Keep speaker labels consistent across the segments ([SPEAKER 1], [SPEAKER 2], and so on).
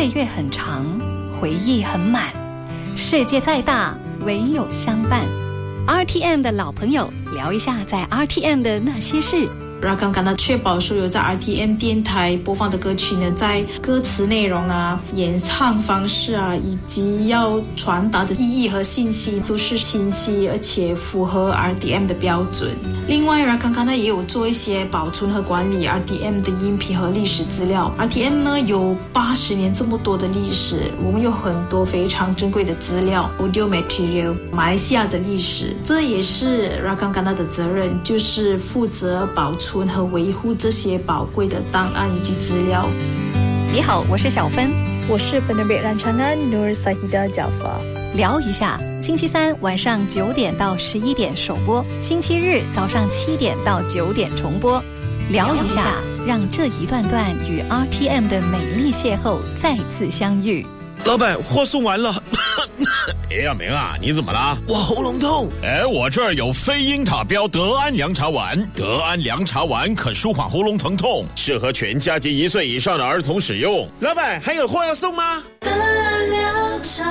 [SPEAKER 1] 岁月很长，回忆很满，世界再大，唯有相伴。RTM 的老朋友，聊一下在 RTM 的那些事。
[SPEAKER 2] 让刚刚呢，确保所有在 RTM 电台播放的歌曲呢，在歌词内容啊、演唱方式啊，以及要传达的意义和信息都是清晰而且符合 RTM 的标准。另外，刚刚呢也有做一些保存和管理 RTM 的音频和历史资料。RTM 呢有80年这么多的历史，我们有很多非常珍贵的资料 audio material， 马来西亚的历史，这也是刚刚的责任，就是负责保存和维护这些宝贵的档案以及资料。
[SPEAKER 1] 你好，我是小芬，
[SPEAKER 3] 我是 Penerbit Rancangan Nur Sahidah Jaafar。
[SPEAKER 1] 聊一下，星期三晚上9点到11点首播，星期日早上7点到9点重播。聊一下，让这一段段与 RTM 的美丽邂逅再次相遇。
[SPEAKER 4] 老板，货送完了。
[SPEAKER 5] 哎呀，明啊，你怎么了？
[SPEAKER 4] 我喉咙痛。
[SPEAKER 5] 我这儿有非英塔标德安凉茶丸，德安凉茶丸可舒缓喉咙疼痛，适合全家及1岁以上的儿童使用。
[SPEAKER 4] 老板，还有货要送吗？
[SPEAKER 6] 德安凉茶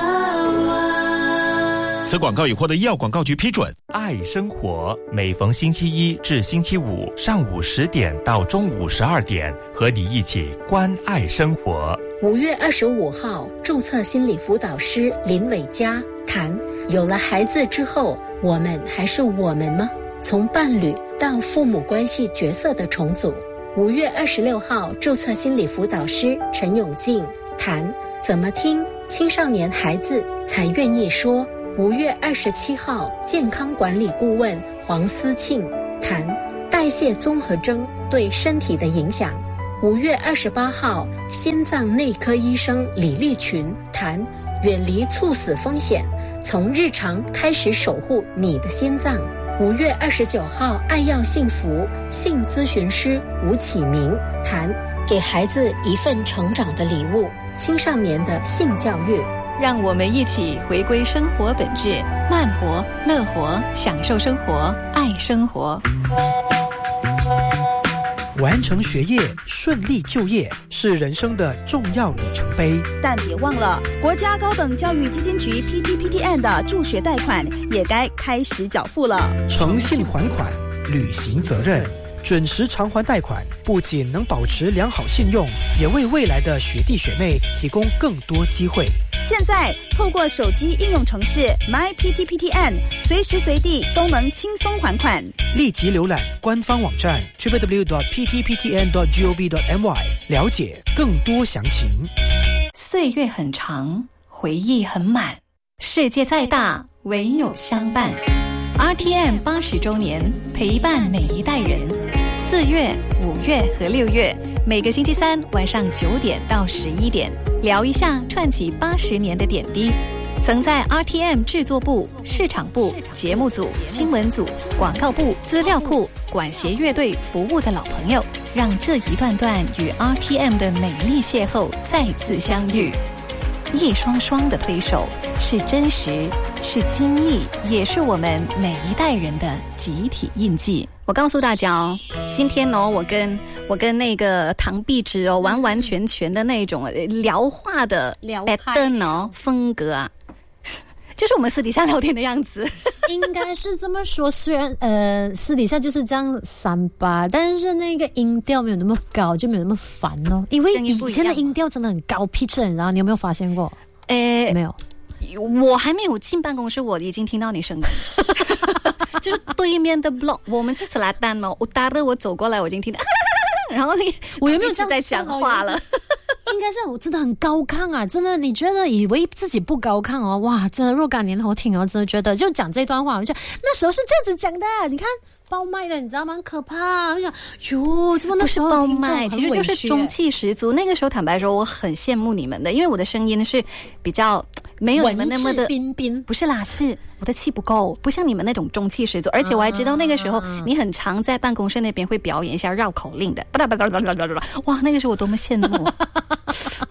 [SPEAKER 6] 丸。
[SPEAKER 5] 此广告已获得医药广告局批准。
[SPEAKER 7] 爱生活每逢星期一至星期五上午10点到中午12点，和你一起关爱生活。
[SPEAKER 8] 5月25号，注册心理辅导师林伟嘉谈：有了孩子之后，我们还是我们吗？从伴侣到父母关系角色的重组。5月26号，注册心理辅导师陈永进谈：怎么听青少年孩子才愿意说。5月27号，健康管理顾问黄思庆谈代谢综合征对身体的影响。5月28号，心脏内科医生李立群谈远离猝死风险，从日常开始守护你的心脏。5月29号，爱要幸福性咨询师吴启明谈给孩子一份成长的礼物，青少年的性教育。
[SPEAKER 1] 让我们一起回归生活本质，慢活、乐活，享受生活，爱生活。
[SPEAKER 9] 完成学业，顺利就业是人生的重要里程碑，
[SPEAKER 10] 但别忘了，国家高等教育基金局 PTPTN 的助学贷款也该开始缴付了。
[SPEAKER 9] 诚信还款，履行责任，准时偿还贷款，不仅能保持良好信用，也为未来的学弟学妹提供更多机会。
[SPEAKER 10] 现在透过手机应用程式 MyPTPTN， 随时随地都能轻松还款。
[SPEAKER 9] 立即浏览官方网站 www.ptptn.gov.my 了解更多详情。
[SPEAKER 1] 岁月很长，回忆很满，世界再大，唯有相伴。RTM 80周年，陪伴每一代人。4月、5月和6月，每个星期三晚上9点到11点，聊一下串起80年的点滴。曾在 RTM 制作部、市场部、节目组、新闻组、广告部、资料库、管弦乐队服务的老朋友，让这一段段与 RTM 的美丽邂逅再次相遇。一双双的推手，是真实，是经历，也是我们每一代人的集体印记。我告诉大家哦，今天哦，我跟那个唐碧芝哦，完完全全的那种聊话的 pattern 哦风格啊，就是我们私底下聊天的样子。
[SPEAKER 11] 应该是这么说，虽然私底下就是这样3-8，但是那个音调没有那么高，就没有那么烦哦。因为以前的音调真的很高 pitch， 然后你有没有发现过？没有，
[SPEAKER 1] 我还没有进办公室，我已经听到你声音。就是对面的 block， 我们是斯拉丹嘛，我搭着我走过来，我已经听到，然后
[SPEAKER 11] 我有没有这样
[SPEAKER 1] 在讲话了？
[SPEAKER 11] 应该是我真的很高亢啊！真的，你觉得以为自己不高亢哦？哇，真的若干年后听哦，真的觉得就讲这段话，我就那时候是这样子讲的。你看爆麦的，你知道吗？很可怕。我想，哟，怎么那时候
[SPEAKER 1] 爆麦？其实就是中气十足。那个时候坦白说，我很羡慕你们的，因为我的声音是比较没有你们那么的
[SPEAKER 11] 彬彬，
[SPEAKER 1] 不是啦，是我的气不够，不像你们那种中气十足。而且我还知道那个时候你很常在办公室那边会表演一下绕口令的，哇，那个时候我多么羡慕。现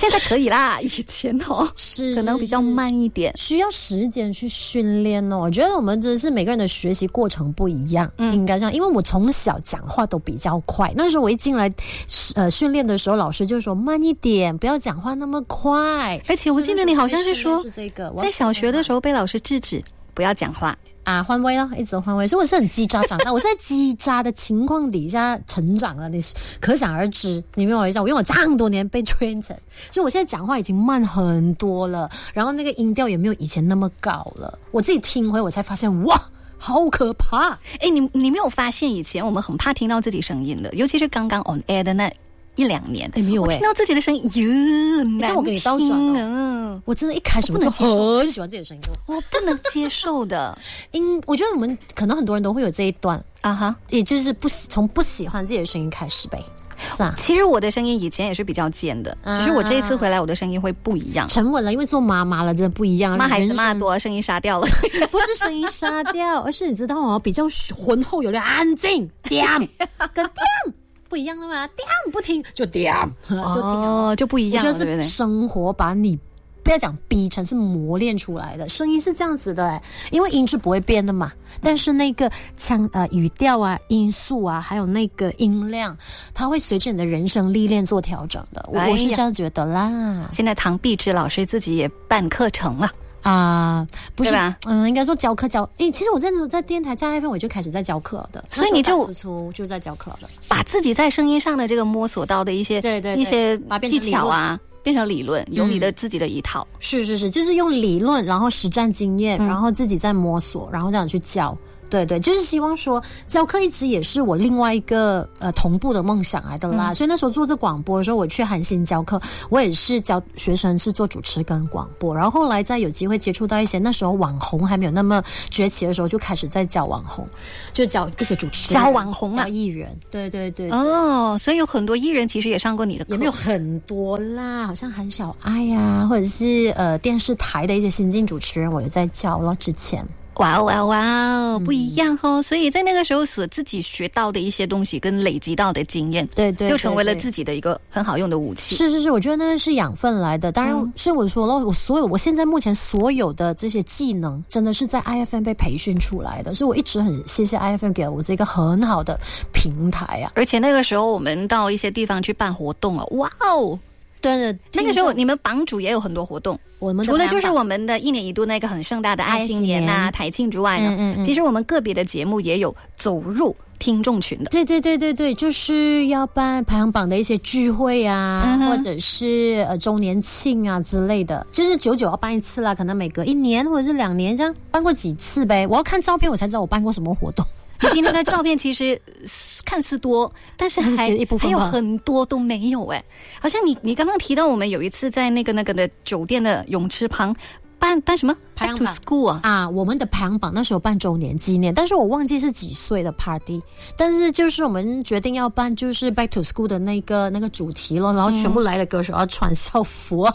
[SPEAKER 1] 现在可以啦，以前
[SPEAKER 11] 是
[SPEAKER 1] 可能比较慢一点，
[SPEAKER 11] 需要时间去训练哦。我觉得我们真的是每个人的学习过程不一样，应该这样。因为我从小讲话都比较快，那时候我一进来训练的时候，老师就说慢一点，不要讲话那么快。
[SPEAKER 1] 而且我记得你好像是说
[SPEAKER 11] 这个
[SPEAKER 1] 在小学的时候被老师制止不要讲话。
[SPEAKER 11] 换位了，一直换位，所以我是很叽喳长大。我是在叽喳的情况底下成长的，你可想而知。你明白我意思？我用了这么多年被 train 成，所以我现在讲话已经慢很多了，然后那个音调也没有以前那么高了。我自己听回我才发现，哇，好可怕！
[SPEAKER 1] 你没有发现以前我们很怕听到自己声音的，尤其是刚刚 on air 的那1-2年，
[SPEAKER 11] 没有
[SPEAKER 1] 我听到自己的声音，
[SPEAKER 11] 难听我给你倒转哦。我真的一开始我就很喜欢自己的声音，
[SPEAKER 1] 我不能接受的。
[SPEAKER 11] 我觉得我们可能很多人都会有这一段也就是从不喜欢自己的声音开始呗。是啊，
[SPEAKER 1] 其实我的声音以前也是比较尖的，只是我这一次回来我的声音会不一样，
[SPEAKER 11] 沉稳了，因为做妈妈了真的不一样，
[SPEAKER 1] 骂孩子骂多，声音杀掉了。
[SPEAKER 11] 不是声音杀掉，而是你知道比较浑厚，有点安静，跟不一样的嘛，不听就就听
[SPEAKER 1] 就不一样了，
[SPEAKER 11] 我觉得是生活把你不要讲逼成，是磨练出来的。声音是这样子的因为音是不会变的嘛，但是那个语调啊、音素啊，还有那个音量，它会随着你的人生历练做调整的。我是这样觉得啦。
[SPEAKER 1] 现在唐碧芝老师自己也办课程了。
[SPEAKER 11] 不是
[SPEAKER 1] 吧？
[SPEAKER 11] 应该说教课其实我在电台加 FM 我就开始在教课的，
[SPEAKER 1] 所以你
[SPEAKER 11] 就在教课的，
[SPEAKER 1] 把自己在声音上的这个摸索到的一些一些技巧啊，变成理论，有你的自己的一套。
[SPEAKER 11] 是，就是用理论，然后实战经验，然后自己在摸索，然后这样去教。对，就是希望说教课一直也是我另外一个同步的梦想来的啦。所以那时候做这广播的时候，我去韩信教课，我也是教学生是做主持跟广播，然后后来再有机会接触到一些那时候网红还没有那么崛起的时候，就开始在教网红，就教一些主持人、
[SPEAKER 1] 教网红
[SPEAKER 11] 教艺人。对
[SPEAKER 1] 所以有很多艺人其实也上过你的课，
[SPEAKER 11] 也没有很多啦，好像韩小爱啊，或者是电视台的一些新晋主持人，我有在教了之前。
[SPEAKER 1] 哇，不一样所以在那个时候所自己学到的一些东西跟累积到的经验，
[SPEAKER 11] 对，
[SPEAKER 1] 就成为了自己的一个很好用的武器。
[SPEAKER 11] 是，我觉得那是养分来的。当然，所以我说了，我现在目前所有的这些技能，真的是在 IFM 被培训出来的，所以我一直很谢谢 IFM 给我这个很好的平台啊。
[SPEAKER 1] 而且那个时候我们到一些地方去办活动了，哇哦！
[SPEAKER 11] 对，
[SPEAKER 1] 那个时候你们榜主也有很多活动，除了就是我们的1年1度那个很盛大的爱新年啊、台庆之外呢，其实我们个别的节目也有走入听众群的。
[SPEAKER 11] 对，就是要办排行榜的一些聚会啊，或者是周年庆啊之类的，就是久要办一次啦，可能每隔1年或者是2年这样办过几次呗。我要看照片我才知道我办过什么活动。
[SPEAKER 1] 你今天的照片其实看似多，但是还有很多都没有好像你刚刚提到我们有一次在那个的酒店的泳池旁办什么
[SPEAKER 11] 排行榜
[SPEAKER 1] Back to School
[SPEAKER 11] 我们的排行榜那时候办周年纪念，但是我忘记是几岁的 party， 但是就是我们决定要办就是 Back to School 的那个主题了，然后全部来的歌手要穿校服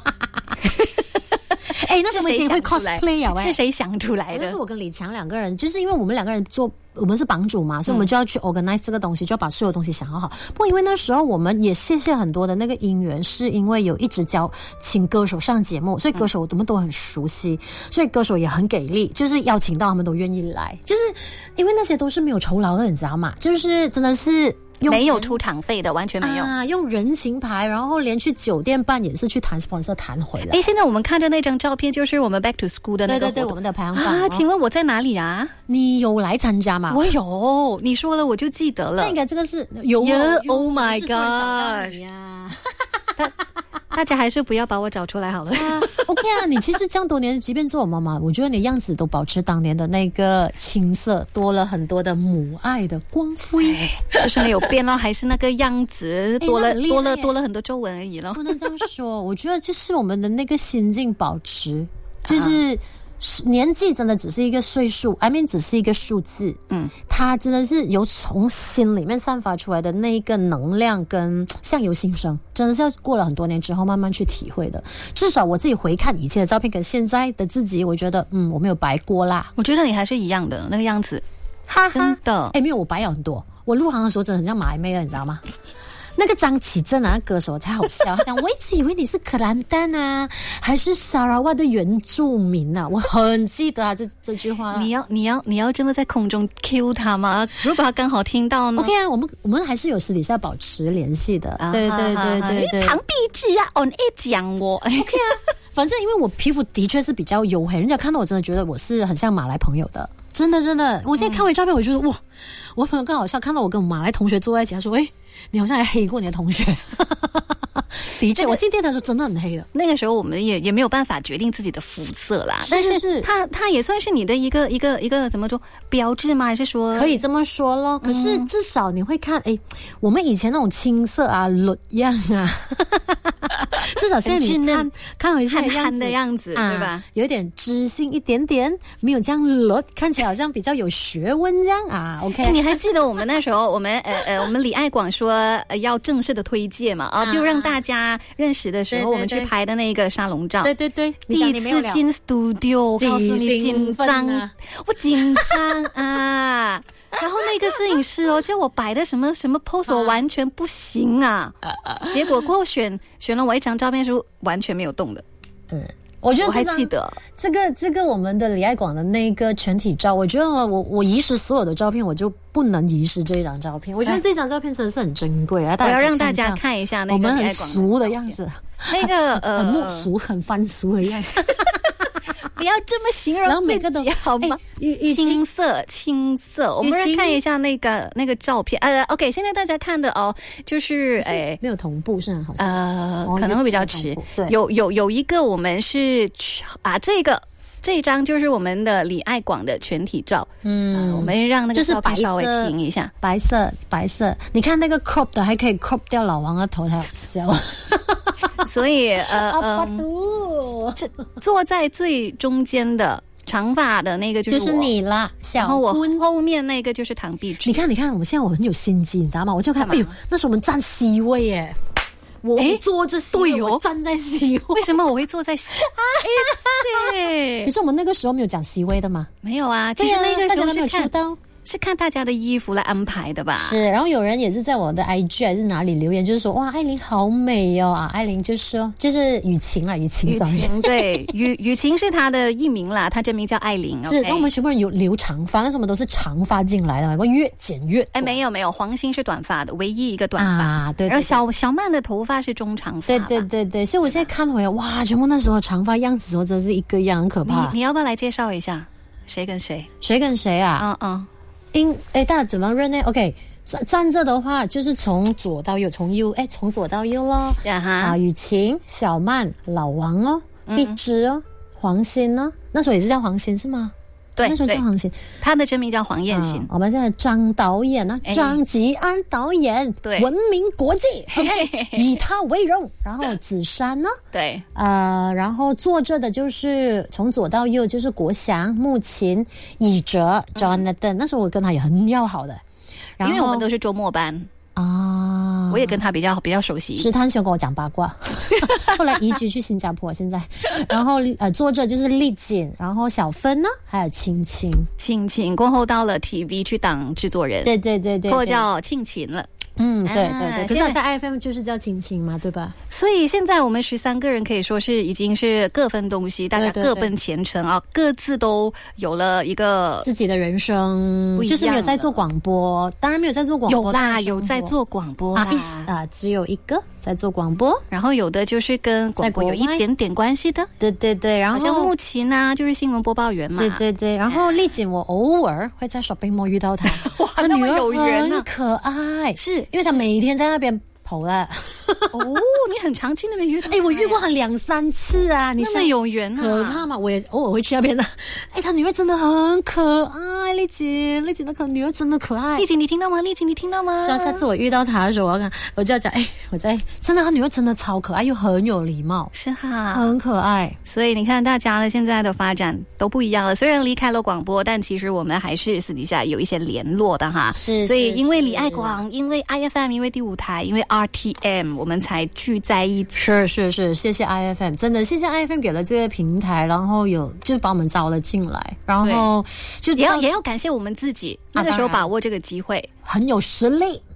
[SPEAKER 11] 那时候我们已经会 cosplay
[SPEAKER 1] 是谁想出来的？
[SPEAKER 11] 那是我跟李强2个人，就是因为我们2个人我们是榜主嘛，所以我们就要去 organize 这个东西，就要把所有东西想好。不过因为那时候我们也谢很多的那个姻缘，是因为有一直请歌手上节目，所以歌手我们都很熟悉，所以歌手也很给力，就是邀请到他们都愿意来，就是因为那些都是没有酬劳的，你知道吗？就是真的是
[SPEAKER 1] 没有出场费的，完全没有
[SPEAKER 11] 用人情牌，然后连去酒店办也是去谈 sponsor 谈回来。
[SPEAKER 1] 现在我们看着那张照片就是我们 Back to School 的那个
[SPEAKER 11] 对我们的排行榜
[SPEAKER 1] 请问我在哪里啊？
[SPEAKER 11] 你有来参加吗？
[SPEAKER 1] 我有，你说了我就记得了。
[SPEAKER 11] 那应该这个是有
[SPEAKER 1] Oh my god 大家还是不要把我找出来好了。
[SPEAKER 11] OK 你其实这样多年即便做我妈妈，我觉得你的样子都保持当年的那个青涩，多了很多的母爱的光辉，
[SPEAKER 1] 就是没有变了，还是那个样子，多了很多皱纹而已了。
[SPEAKER 11] 不能这样说，我觉得就是我们的那个心境保持，就是年纪真的只是一个岁数 I mean 只是一个数字，它真的是由从心里面散发出来的那一个能量跟相由心生，真的是要过了很多年之后慢慢去体会的。至少我自己回看以前的照片跟现在的自己，我觉得我没有白过啦。
[SPEAKER 1] 我觉得你还是一样的那个样子，真的
[SPEAKER 11] 没有，我白了很多。我入行的时候真的很像马来妹了，你知道吗？ 那个张启正啊，歌手才好笑，他讲我一直以为你是克兰丹啊，还是沙拉瓦的原住民啊，我很记得啊这句话。
[SPEAKER 1] 你要这么在空中 cue 他吗？如果他刚好听到呢
[SPEAKER 11] ？OK 啊，我们还是有私底下保持联系的。对，
[SPEAKER 1] 唐壁纸啊 ，on 一讲我
[SPEAKER 11] OK 啊，反正因为我皮肤的确是比较黝黑，人家看到我真的觉得我是很像马来朋友的。真的，我现在看回照片，我觉得哇，我朋友更好笑，看到我跟马来同学坐在一起，他说：“你好像还黑过你的同学。”的确，我进电台的时候真的很黑的。
[SPEAKER 1] 那个时候我们也没有办法决定自己的肤色啦，但是它也算是你的一个怎么说标志吗？还是说
[SPEAKER 11] 可以这么说咯？可是至少你会看，我们以前那种青涩啊、裸样啊，至少现在你看回现在
[SPEAKER 1] 的样子，对吧？
[SPEAKER 11] 有点知性一点点，没有这样裸，看起来好像比较有学问这样啊。OK，
[SPEAKER 1] 你还记得我们那时候，我们李爱广说要正式的推荐嘛？就让大家认识的时候，我们去拍的那个沙龙照。
[SPEAKER 11] 对，
[SPEAKER 1] 第一次进 studio， 我告诉你紧张，我紧张啊。然后那个摄影师叫我摆的什么 pose， 我完全不行啊。结果过后选了我一张照片是完全没有动的。
[SPEAKER 11] 我觉得
[SPEAKER 1] 我还记得
[SPEAKER 11] 这个我们的李爱广的那个全体照，我觉得我遗失所有的照片，我就不能遗失这一张照片。我觉得这张照片真的是很珍贵啊！
[SPEAKER 1] 我要让大家看一下那个李爱广
[SPEAKER 11] 我们很俗的样子，
[SPEAKER 1] 那个
[SPEAKER 11] 很木俗、很番俗的样子。
[SPEAKER 1] 不要这么形容自己好吗？青色，我们来看一下那个照片。OK， 现在大家看的就是
[SPEAKER 11] 没有同步是吗？好像
[SPEAKER 1] 可能会比较迟。有一个我们是这一张就是我们的李爱广的全体照。我们让那个照片稍微停一下，
[SPEAKER 11] 白色。你看那个 crop 的还可以 crop 掉老王的头，才好笑。
[SPEAKER 1] 所以坐在最中间的长发的那个就是
[SPEAKER 11] 你啦，
[SPEAKER 1] 然后我后面那个就是唐碧芝。
[SPEAKER 11] 你看，现在我很有心机，你知道吗？我就看，那时候我们站 C 位耶。我坐着 C 位，我站在 C 位。
[SPEAKER 1] 为什么我会坐在 C 位？
[SPEAKER 11] 可是我们那个时候没有讲 C 位的吗？
[SPEAKER 1] 没有啊，其实那个时候
[SPEAKER 11] 没有出道。
[SPEAKER 1] 是看大家的衣服来安排的吧？
[SPEAKER 11] 是，然后有人也是在我的 IG 还是哪里留言，就是说哇，艾琳好美哦啊！艾琳就是雨晴啦，雨晴
[SPEAKER 1] 对，雨晴是她的艺名啦，她真名叫艾琳。
[SPEAKER 11] 是，那我们全部人有留长发，但是我们都是长发进来的，越剪越短。
[SPEAKER 1] 没有，黄欣是短发的，唯一一个短发
[SPEAKER 11] 啊。对，
[SPEAKER 1] 然后小曼的头发是中长发。
[SPEAKER 11] 对，所以我现在看回来，哇，全部那时候长发样子，真的是一个样，很可怕。
[SPEAKER 1] 你要不要来介绍一下谁跟谁？
[SPEAKER 11] 谁跟谁啊？大家怎么认呢 ？OK， 站着的话就是从左到右，从左到右咯。雨晴、小曼、老王哦，碧芝哦，黄欣哦，那时候也是叫黄欣是吗？
[SPEAKER 1] 对，
[SPEAKER 11] 那时候叫黄欣，
[SPEAKER 1] 他的真名叫黄燕欣。
[SPEAKER 11] 我们现在张导演呢，张吉安导演，
[SPEAKER 1] 对，
[SPEAKER 11] 闻名国际 ，OK， 以他为荣。然后子珊呢，
[SPEAKER 1] 对，
[SPEAKER 11] 然后坐着的就是从左到右就是国祥、木琴、以哲、Jonathan，那时候我跟他也很要好的，
[SPEAKER 1] 因为我们都是周末班。我也跟他比较熟悉。
[SPEAKER 11] 是他很喜欢跟我讲八卦，后来移居去新加坡，现在。然后坐着就是丽锦，然后小芬呢，还有青青
[SPEAKER 1] 过后到了 TV 去当制作人，
[SPEAKER 11] 对，
[SPEAKER 1] 或叫庆琴了。
[SPEAKER 11] 对，可是在 IFM 就是叫青青嘛，对吧？
[SPEAKER 1] 所以现在我们13个人可以说是已经是各分东西，大家各奔前程啊，各自都有了一个
[SPEAKER 11] 自己的人生，就是没有在做广播，当然没有在做广播，
[SPEAKER 1] 有在做广播
[SPEAKER 11] 只有一个在做广播，
[SPEAKER 1] 然后有的就是跟广播有一点点关系的，
[SPEAKER 11] 对，然后
[SPEAKER 1] 好像木琴啊，就是新闻播报员嘛，
[SPEAKER 11] 对，然后丽锦我偶尔会在 shopping mall 遇到她，
[SPEAKER 1] 哇，那么有缘
[SPEAKER 11] 很可爱，
[SPEAKER 1] 是。
[SPEAKER 11] 因为他每天在那边跑了。
[SPEAKER 1] 你很常去那边遇到？
[SPEAKER 11] 我遇过他2-3次啊！你
[SPEAKER 1] 那么有缘啊，
[SPEAKER 11] 可怕吗？我也偶尔会去那边的。他女儿真的很可爱，丽锦的女儿真的可爱。
[SPEAKER 1] 丽锦，你听到吗？是
[SPEAKER 11] 啊，下次我遇到他的时候，我就要讲，真的，他女儿真的超可爱，又很有礼貌，
[SPEAKER 1] 是哈，
[SPEAKER 11] 很可爱。
[SPEAKER 1] 所以你看，大家呢现在的发展都不一样了。虽然离开了广播，但其实我们还是私底下有一些联络的哈。
[SPEAKER 11] 是，
[SPEAKER 1] 所以因为李爱广，因为 IFM， 因为第5台，因为 RTM， 我们才聚在一起。
[SPEAKER 11] 是，谢谢 IFM， 真的谢谢 IFM 给了这个平台，然后就把我们招了进来，然后就
[SPEAKER 1] 也要感谢我们自己，那个时候把握这个机会，
[SPEAKER 11] 很有实力。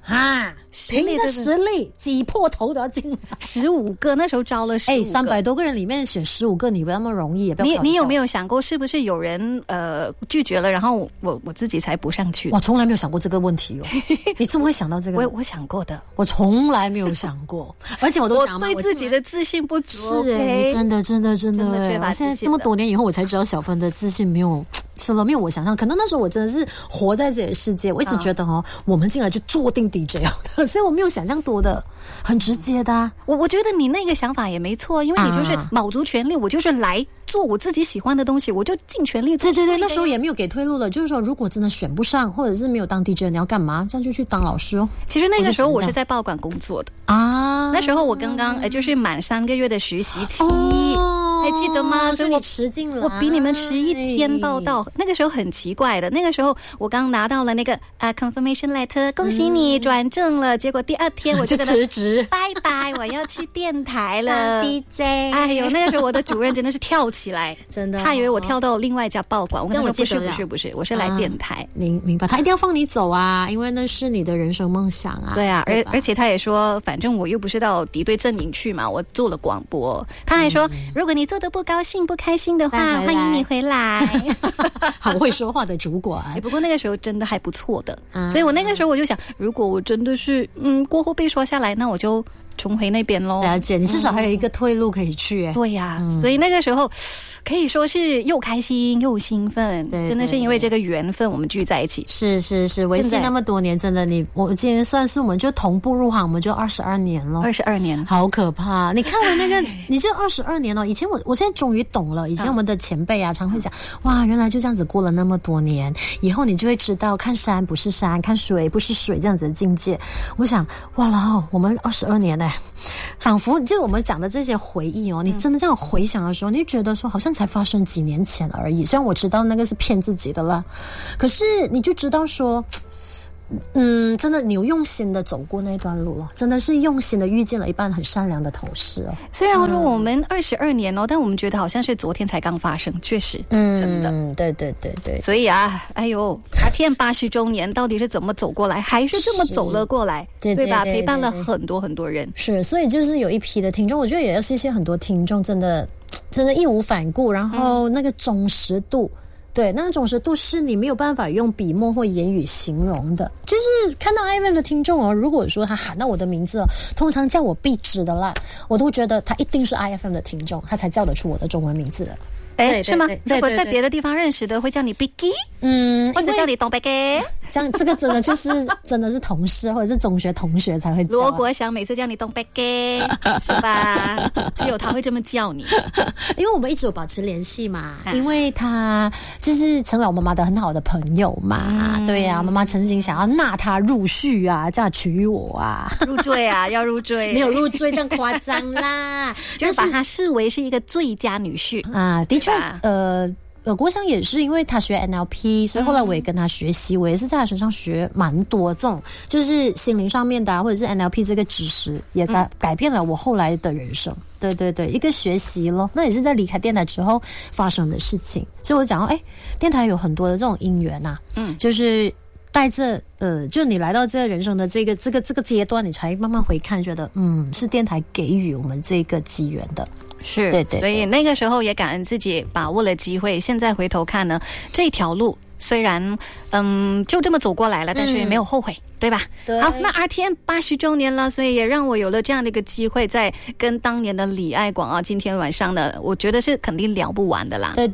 [SPEAKER 11] 啊，凭着实力挤破头都要进来
[SPEAKER 1] 15个，那时候招了15个
[SPEAKER 11] ，300多个人里面选15个，你不要那么容易。
[SPEAKER 1] 你有没有想过，是不是有人拒绝了，然后我自己才补上去？
[SPEAKER 11] 我从来没有想过这个问题哦。你怎么会想到这个？
[SPEAKER 1] 我想过的，
[SPEAKER 11] 我从来没有想过，而且我都讲嘛，
[SPEAKER 1] 我对自己的自信不足。
[SPEAKER 11] 是你真的缺乏自信。现在那么多年以后，我才知道小芬的自信没有我想象。可能那时候我真的是活在自己的世界，我一直觉得我们进来就坐定 DJ 的，所以我没有想象多的，很直接的啊。
[SPEAKER 1] 我觉得你那个想法也没错，因为你就是卯足全力，我就是来做我自己喜欢的东西，我就尽全力做。
[SPEAKER 11] 对，那时候也没有给退路了，就是说如果真的选不上，或者是没有当 DJ， 你要干嘛？这样就去当老师哦。
[SPEAKER 1] 其实那个时候我是在报馆工作的啊，那时候我刚刚就是满3个月的实习期。还记得吗？
[SPEAKER 11] 所以我迟进了，
[SPEAKER 1] 我比你们迟1天报到。那个时候很奇怪的，那个时候我刚拿到了那个confirmation letter， 恭喜你转正了。结果第2天我就
[SPEAKER 11] 辞职，
[SPEAKER 1] 拜拜，我要去电台了。
[SPEAKER 11] DJ，
[SPEAKER 1] 哎呦，那个时候我的主任真的是跳起来，
[SPEAKER 11] 真的，
[SPEAKER 1] 他以为我跳到另外一家报馆。我跟他说不是，我是来电台。
[SPEAKER 11] 明白，他一定要放你走啊，因为那是你的人生梦想啊。
[SPEAKER 1] 对啊，而且他也说，反正我又不是到敌对阵营去嘛，我做了广播。他还说，如果你做得不高兴、不开心的话，欢迎你回来。
[SPEAKER 11] 好会说话的主管。
[SPEAKER 1] 不过那个时候真的还不错的，所以我那个时候我就想，如果我真的是过后被刷下来，那我就重回那边咯。
[SPEAKER 11] 了解，你至少还有一个退路可以去。
[SPEAKER 1] 对呀，所以那个时候可以说是又开心又兴奋，真的是因为这个缘分我们聚在一起。
[SPEAKER 11] 是，维系那么多年，真的我今天算是我们就同步入行，我们就22年了。
[SPEAKER 1] 22年，
[SPEAKER 11] 好可怕！你看了那个，你就22年了。以前我现在终于懂了，以前我们的前辈啊，常会讲，哇，原来就这样子过了那么多年，以后你就会知道，看山不是山，看水不是水这样子的境界。我想，哇啦，我们22年呢，仿佛就我们讲的这些回忆哦，你真的这样回想的时候，你就觉得说好像才发生几年前而已。虽然我知道那个是骗自己的啦，可是你就知道说，真的你有用心的走过那段路了，真的是用心的遇见了一半很善良的同事哦。
[SPEAKER 1] 虽然说我们22年哦，但我们觉得好像是昨天才刚发生，确实，真的，
[SPEAKER 11] 对。
[SPEAKER 1] 所以啊，哎呦，RTM 80周年到底是怎么走过来，还是这么走了过来，对吧？陪伴了很多很多人，
[SPEAKER 11] 是，所以就是有一批的听众，我觉得也要谢谢很多听众，真的义无反顾，然后那个忠实度。对，那个忠实度是你没有办法用笔墨或言语形容的。就是看到 IFM 的听众哦，如果说他喊到我的名字哦，通常叫我壁纸的啦，我都觉得他一定是 IFM 的听众，他才叫得出我的中文名字的。
[SPEAKER 1] 是吗？如果在别的地方认识的，会叫你 Biggie， 或者叫你东 Biggie，
[SPEAKER 11] 这样这个真的是同事或者是中学同学才会叫。
[SPEAKER 1] 罗国祥每次叫你东 Biggie， 是吧？只有他会这么叫你，
[SPEAKER 11] 因为我们一直有保持联系嘛，因为他就是成了我妈妈的很好的朋友嘛。对呀，妈妈曾经想要纳他入婿啊，嫁娶我啊，
[SPEAKER 1] 入赘啊，要入赘，
[SPEAKER 11] 没有入赘这样夸张啦，
[SPEAKER 1] 就是把他视为是一个最佳女婿
[SPEAKER 11] 啊，的确。国祥也是因为他学 NLP， 所以后来我也跟他学习，我也是在他身上学蛮多这种就是心灵上面的或者是 NLP 这个知识，也改变了我后来的人生。对，一个学习咯，那也是在离开电台之后发生的事情。所以我讲电台有很多的这种因缘啊，就是带着就你来到这个人生的这个阶段，你才慢慢回看，觉得是电台给予我们这个机缘的。
[SPEAKER 1] 是，对，所以那个时候也感恩自己把握了机会。现在回头看呢，这条路虽然就这么走过来了，但是也没有后悔，对吧？对。好，那 RTM 80周年了，所以也让我有了这样的一个机会，在跟当年的李爱广啊，今天晚上呢，我觉得是肯定聊不完的啦。
[SPEAKER 11] 对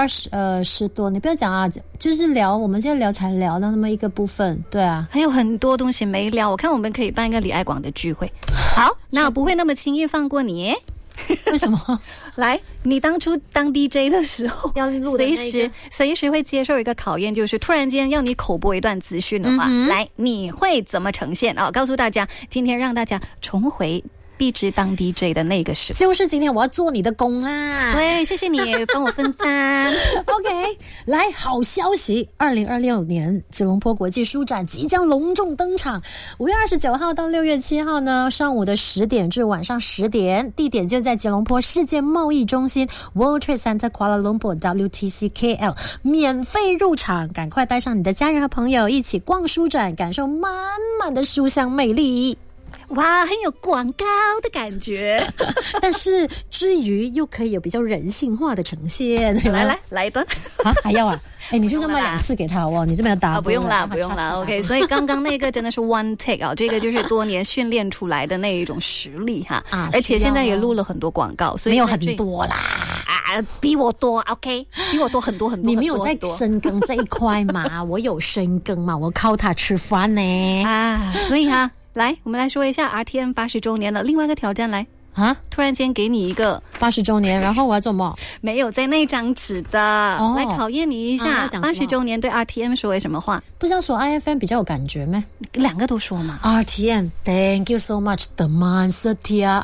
[SPEAKER 11] ，10多，你不要讲啊，就是我们现在聊才聊到那么一个部分，对啊，
[SPEAKER 1] 还有很多东西没聊。我看我们可以办一个李爱广的聚会。好，那我不会那么轻易放过你。
[SPEAKER 11] 为什么？
[SPEAKER 1] 来，你当初当 DJ 的时候，要录的随时会接受一个考验，就是突然间要你口播一段资讯的话，来，你会怎么呈现啊？告诉大家，今天让大家重回碧芝当 DJ 的那个时候。
[SPEAKER 11] 就是今天我要做你的工啦。
[SPEAKER 1] 对，谢谢你帮我分担。
[SPEAKER 11] OK， 来，好消息，2026年吉隆坡国际书展即将隆重登场，5月29号到6月7号呢，上午的10点至晚上10点，地点就在吉隆坡世界贸易中心 World Trade Center Kuala Lumpur WTC KL， 免费入场，赶快带上你的家人和朋友一起逛书展，感受满满的书香魅力。
[SPEAKER 1] 哇，很有广告的感觉。
[SPEAKER 11] 但是之余又可以有比较人性化的呈现。
[SPEAKER 1] 来一段
[SPEAKER 11] 啊，还要啊？你就这么2次给他哦，你这边要打
[SPEAKER 1] 不用啦OK， 所以刚刚那个真的是 one take 啊，这个就是多年训练出来的那一种实力哈。而且现在也录了很多广告，所以
[SPEAKER 11] 没有很多啦，
[SPEAKER 1] 比我多 OK， 比我多很多很多。
[SPEAKER 11] 你没有在深耕这一块嘛？我有深耕嘛，我靠它吃饭呢
[SPEAKER 1] 所以来，我们来说一下 RTM 80周年的另外一个挑战。来啊！突然间给你一个
[SPEAKER 11] 80周年，然后我要做什么？
[SPEAKER 1] 没有在那张纸的，来考验你一下。80周年对 RTM 说什么话？
[SPEAKER 11] 不是要说 IFM 比较有感觉咩
[SPEAKER 1] ？2个都说嘛。
[SPEAKER 11] RTM Thank you so much Teman setia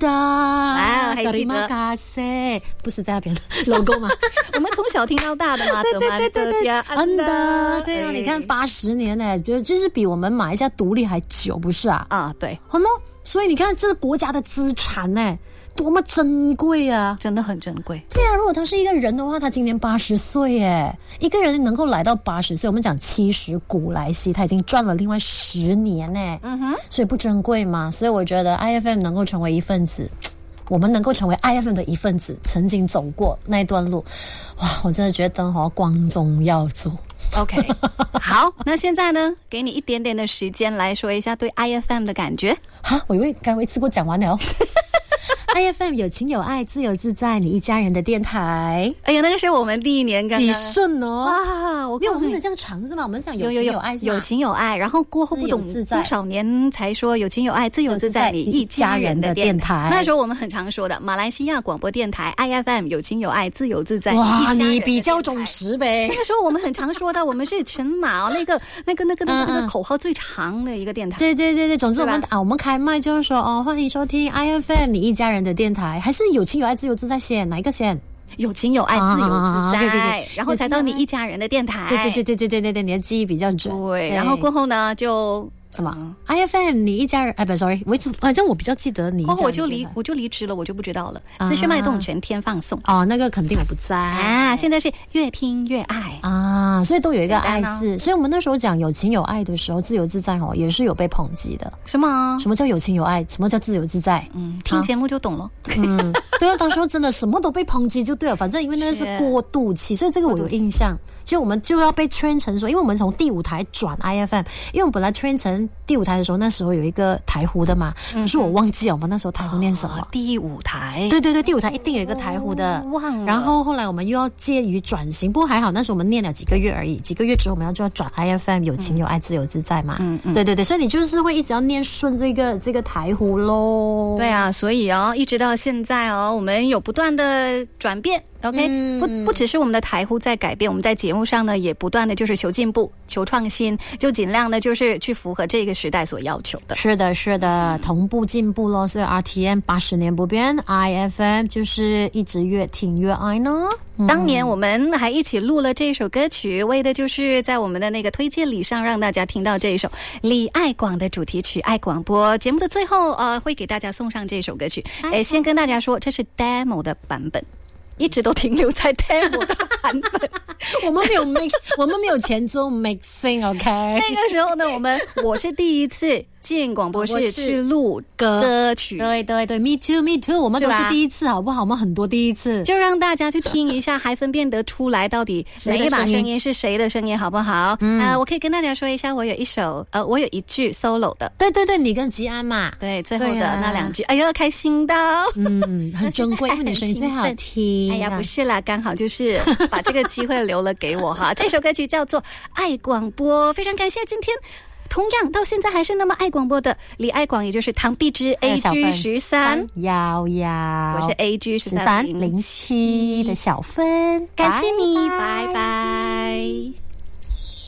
[SPEAKER 11] Anda，
[SPEAKER 1] 还记得
[SPEAKER 11] 不是在那边 logo 吗？
[SPEAKER 1] 我们从小听到大的嘛。Teman setia Anda，
[SPEAKER 11] 对啊，你看80年呢，就是比我们马来西亚独立还久，不是啊？
[SPEAKER 1] 啊，对。
[SPEAKER 11] 好喏。所以你看，这个国家的资产呢，多么珍贵啊！
[SPEAKER 1] 真的很珍贵。
[SPEAKER 11] 对啊，如果他是一个人的话，他今年80岁耶，一个人能够来到80岁，我们讲70古来稀，他已经赚了另外10年呢。所以不珍贵吗？所以我觉得 IFM 能够成为一份子，我们能够成为 IFM 的一份子，曾经走过那一段路，哇，我真的觉得光宗耀祖。
[SPEAKER 1] OK， 好，那现在呢，给你一点点的时间来说一下对 IFM 的感觉。
[SPEAKER 11] 我以为刚一次过讲完了。IFM 有情有爱，自由自在，你一家人的电台。
[SPEAKER 1] 哎呀，那个是我们第1年刚刚
[SPEAKER 11] 几顺哦！
[SPEAKER 1] 哇，我
[SPEAKER 11] 没有真的这样长是吗？我们讲有情有爱是吗？
[SPEAKER 1] 有情有爱，然后过后不懂多少年才说有情有爱，自由自在，你一家人的电台。那时候我们很常说的马来西亚广播电台 IFM 有情有爱，自由自在。
[SPEAKER 11] 哇，你比较忠实呗。
[SPEAKER 1] 那个时候我们很常说的，我们是全马那个口号最长的一个电台。
[SPEAKER 11] 对，总之我们开麦就是说欢迎收听 IFM 你一家人的电台，还是有情有爱自由自在先？哪一个先？
[SPEAKER 1] 有情有爱自由自在，对，然后才到你一家人的电台。
[SPEAKER 11] 对，你的记忆比较准。
[SPEAKER 1] 对，然后过后呢就
[SPEAKER 11] 什么 IFM 你一家人不 sorry， 这样我比较记得你一家人。
[SPEAKER 1] 我就离职了，我就不知道了。资讯脉动全天放送
[SPEAKER 11] 那个肯定我不在
[SPEAKER 1] 现在是越听越爱
[SPEAKER 11] 所以都有一个爱字。所以我们那时候讲有情有爱的时候，自由自在也是有被抨击的。
[SPEAKER 1] 什么
[SPEAKER 11] 叫有情有爱？什么叫自由自在？
[SPEAKER 1] 听节目就懂了。
[SPEAKER 11] 对啊，当时候真的什么都被抨击就对了。反正因为那是过渡期，所以这个我有印象。就我们就要被 train 成说，因为我们从第5台转 IFM， 因为我们本来 train 成第5台的时候，那时候有一个台呼的嘛，可是我忘记了我们那时候台呼念什么。
[SPEAKER 1] 第5台，
[SPEAKER 11] 对，第5台一定有一个台呼的，
[SPEAKER 1] 忘了。
[SPEAKER 11] 然后后来我们又要介于转型，不过还好那时候我们念了几个月而已，几个月之后我们就要转 IFM 有情有爱自由自在嘛。对，所以你就是会一直要念顺这个台呼咯。
[SPEAKER 1] 对啊，所以一直到现在我们有不断的转变。OK， 不只是我们的台呼在改变，我们在节目上呢也不断的就是求进步、求创新，就尽量呢就是去符合这个时代所要求的。
[SPEAKER 11] 是的，同步进步咯。所以 RTM 80年不变 ，IFM 就是一直越听越爱呢。
[SPEAKER 1] 当年我们还一起录了这首歌曲，为的就是在我们的那个推荐礼上让大家听到这一首李爱广的主题曲《爱广播》。节目的最后会给大家送上这首歌曲。先跟大家说，这是 demo 的版本。一直都停留在 demo 的版本
[SPEAKER 11] 我们没有 mix， 我们没有前奏 mixing OK。
[SPEAKER 1] 那个时候呢我是第一次进广播室去录歌曲。
[SPEAKER 11] 对 me too， 我们都是第一次好不好？我们很多第一次，
[SPEAKER 1] 就让大家去听一下，还分辨得出来到底哪一把声音是谁的声音好不好？我可以跟大家说一下，我有一句 solo 的。
[SPEAKER 11] 对，你跟吉安嘛。
[SPEAKER 1] 对，最后的那2句，哎呀开心到
[SPEAKER 11] 很珍贵，因为你声音最好听。
[SPEAKER 1] 哎呀不是啦，刚好就是把这个机会留了给我哈。这首歌曲叫做《爱广播》，非常感谢今天同样到现在还是那么爱广播的李爱广，也就是唐碧芝 AG13，我是AG1307的小芬，
[SPEAKER 11] 感谢你，拜拜。